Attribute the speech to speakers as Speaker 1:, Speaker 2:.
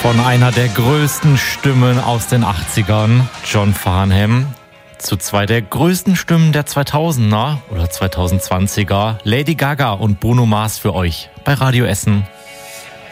Speaker 1: Von einer der größten Stimmen aus den 80ern, John Farnham, zu zwei der größten Stimmen der 2000er oder 2020er, Lady Gaga und Bruno Mars für euch bei Radio Essen